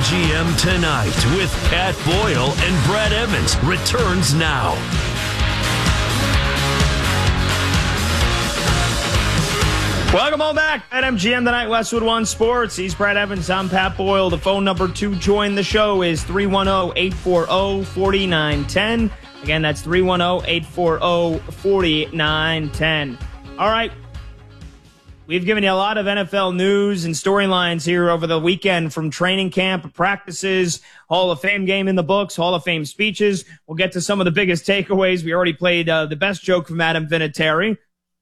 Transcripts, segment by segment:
BetMGM Tonight with Pat Boyle and Brad Evans returns now. Welcome on back. BetMGM Tonight, Westwood One Sports. He's Brad Evans. I'm Pat Boyle. The phone number to join the show is 310-840-4910. Again, that's 310-840-4910. All right. We've given you a lot of NFL news and storylines here over the weekend, from training camp, practices, Hall of Fame game in the books, Hall of Fame speeches. We'll get to some of the biggest takeaways. We already played the best joke from Adam Vinatieri.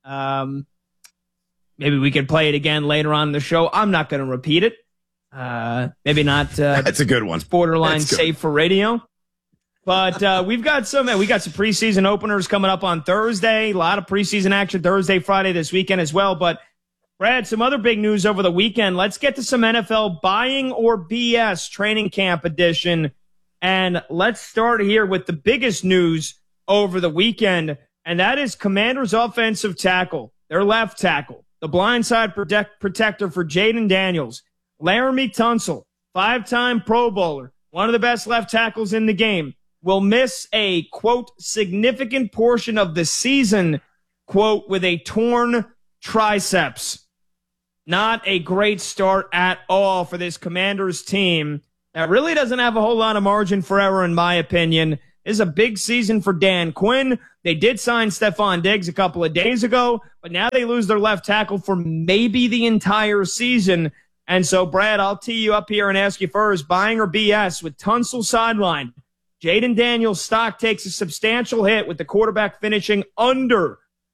Maybe we could play it again later on in the show. I'm not going to repeat it. Maybe not. That's a good one. It's borderline safe for radio. But we got some preseason openers coming up on Thursday. A lot of preseason action Thursday, Friday, this weekend as well. But Brad, some other big news over the weekend. Let's get to some NFL buying or BS training camp edition. And let's start here with the biggest news over the weekend, and that is Commanders' offensive tackle, their left tackle, the blindside protector for Jayden Daniels, Laramie Tunsil, 5-time Pro Bowler, one of the best left tackles in the game, will miss a, quote, significant portion of the season, quote, with a torn triceps. Not a great start at all for this Commanders team. That really doesn't have a whole lot of margin for error, in my opinion. This is a big season for Dan Quinn. They did sign Stephon Diggs a couple of days ago, but now they lose their left tackle for maybe the entire season. And so, Brad, I'll tee you up here and ask you first, buying or BS with Tunsil sidelined. Jayden Daniels' stock takes a substantial hit with the quarterback finishing under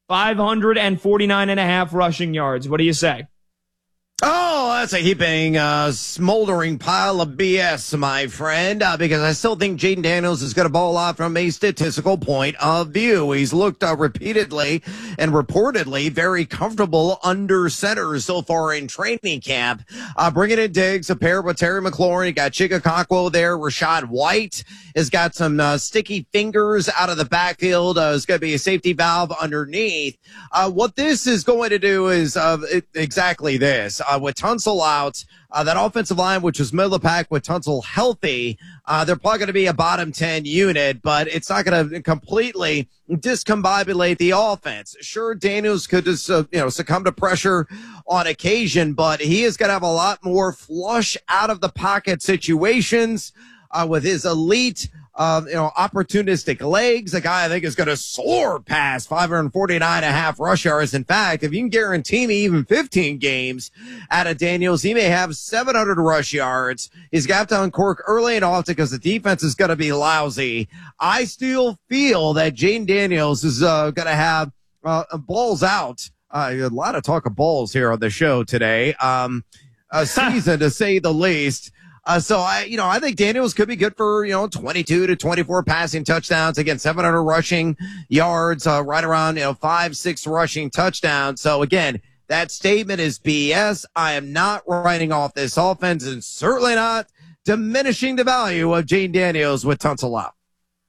549.5 rushing yards. What do you say? Oh, that's a heaping, smoldering pile of BS, my friend, because I still think Jayden Daniels is going to ball out from a statistical point of view. He's looked repeatedly and reportedly very comfortable under center so far in training camp. Bringing in Diggs, a pair with Terry McLaurin. You got Chigakakwo there. Rashad White has got some sticky fingers out of the backfield. It's going to be a safety valve underneath. What this is going to do is exactly this. With Tunsil out, that offensive line, which was middle of the pack with Tunsil healthy, they're probably going to be a bottom 10 unit, but it's not going to completely discombobulate the offense. Sure, Daniels could just, succumb to pressure on occasion, but he is going to have a lot more flush out of the pocket situations with his elite opportunistic legs. A guy I think is going to soar past 549.5 rush yards. In fact, if you can guarantee me even 15 games out of Daniels, he may have 700 rush yards. He's got to uncork early and often because the defense is going to be lousy. I still feel that Jayden Daniels is going to have balls out. A lot of talk of balls here on the show today. A season to say the least. So I think Daniels could be good for, 22 to 24 passing touchdowns, again, 700 rushing yards, right around, 5-6 rushing touchdowns. So again, that statement is BS. I am not writing off this offense and certainly not diminishing the value of Jayden Daniels with Tunsil out.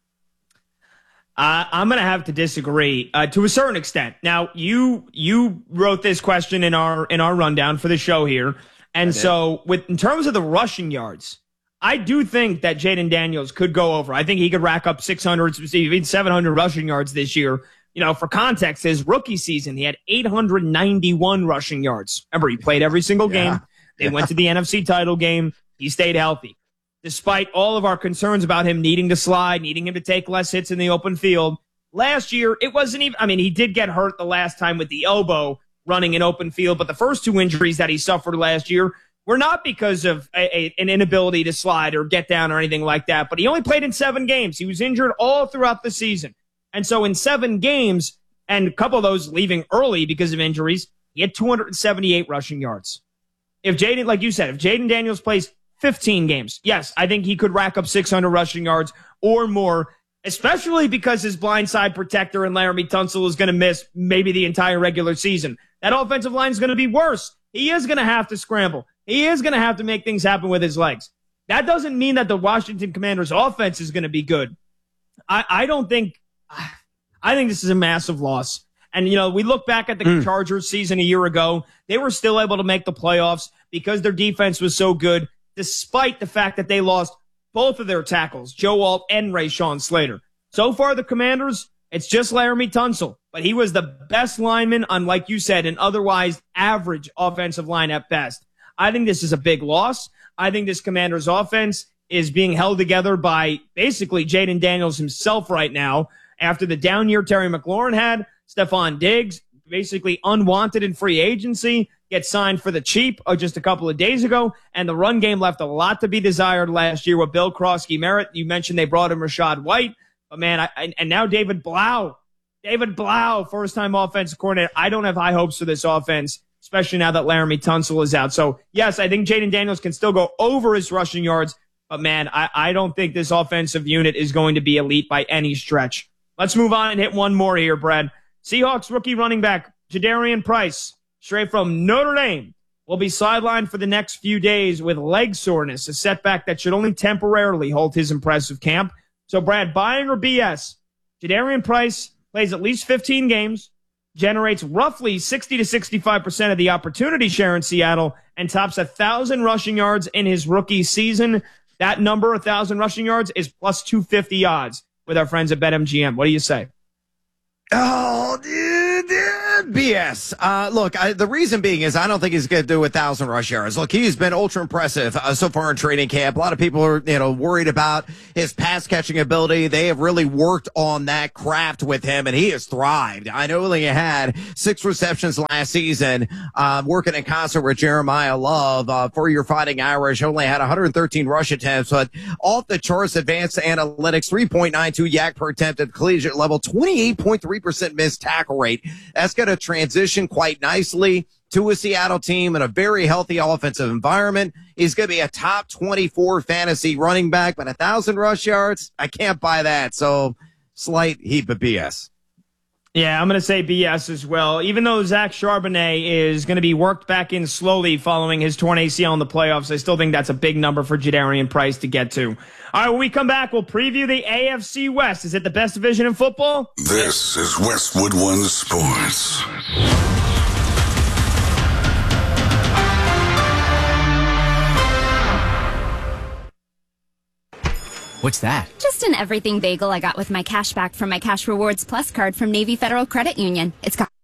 I'm going to have to disagree to a certain extent. Now, you wrote this question in our rundown for the show here. And so in terms of the rushing yards, I do think that Jayden Daniels could go over. I think he could rack up 600, even 700 rushing yards this year. For context, his rookie season, he had 891 rushing yards. Remember, he played every single game. They went to the NFC title game. He stayed healthy. Despite all of our concerns about him needing to slide, needing him to take less hits in the open field, last year, it wasn't even, he did get hurt the last time with the elbow running an open field, but the first two injuries that he suffered last year were not because of an inability to slide or get down or anything like that, but he only played in 7 games. He was injured all throughout the season. And so in 7 games, and a couple of those leaving early because of injuries, he had 278 rushing yards. If Jayden, like you said, if Jayden Daniels plays 15 games, yes, I think he could rack up 600 rushing yards or more, especially because his blindside protector and Laramie Tunsil is going to miss maybe the entire regular season. That offensive line is going to be worse. He is going to have to scramble. He is going to have to make things happen with his legs. That doesn't mean that the Washington Commanders offense is going to be good. I think this is a massive loss. And, we look back at the Chargers season a year ago. They were still able to make the playoffs because their defense was so good. despite the fact that they lost both of their tackles, Joe Alt and Rashawn Slater. So far, the Commanders, it's just Laramie Tunsil, but he was the best lineman on, like you said, an otherwise average offensive line at best. I think this is a big loss. I think this Commanders offense is being held together by basically Jaden Daniels himself right now. After the down year Terry McLaurin had, Stephon Diggs, basically unwanted in free agency, gets signed for the cheap just a couple of days ago, and the run game left a lot to be desired last year with Bill Krosky Merritt. You mentioned they brought in Rashad White, but man, and now David Blau, first-time offensive coordinator. I don't have high hopes for this offense, especially now that Laramie Tunsil is out. So, yes, I think Jaden Daniels can still go over his rushing yards, but man, I don't think this offensive unit is going to be elite by any stretch. Let's move on and hit one more here, Brad. Seahawks rookie running back Jadarian Price, straight from Notre Dame, will be sidelined for the next few days with leg soreness, a setback that should only temporarily halt his impressive camp. So, Brad, buying or BS? Jadarian Price plays at least 15 games, generates roughly 60 to 65% of the opportunity share in Seattle, and tops 1,000 rushing yards in his rookie season. That number, 1,000 rushing yards, is plus 250 odds with our friends at BetMGM. What do you say? Oh, dude, BS. Look, the reason being is I don't think he's going to do 1,000 rush yards. Look, he's been ultra impressive so far in training camp. A lot of people are, worried about his pass catching ability. They have really worked on that craft with him, and he has thrived. I know he had 6 receptions last season, working in concert with Jeremiah Love for your Fighting Irish. Only had 113 rush attempts, but off the charts advanced analytics, 3.92 yak per attempt at the collegiate level, 28.3% missed tackle rate. That's going to transition quite nicely to a Seattle team in a very healthy offensive environment. He's going to be a top 24 fantasy running back, but 1,000 rush yards, I can't buy that. So slight heap of BS. Yeah, I'm going to say BS as well. Even though Zach Charbonnet is going to be worked back in slowly following his torn ACL in the playoffs, I still think that's a big number for Jadarian Price to get to. All right, when we come back, we'll preview the AFC West. Is it the best division in football? This is Westwood One Sports. What's that? Just an everything bagel I got with my cash back from my Cash Rewards Plus card from Navy Federal Credit Union. It's got